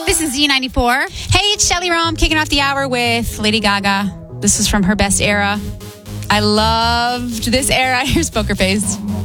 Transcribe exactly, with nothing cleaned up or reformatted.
This is Z ninety-four. Hey, it's Shelly Rom kicking off the hour with Lady Gaga. This is from her best era. I loved this era. Here's Poker Face.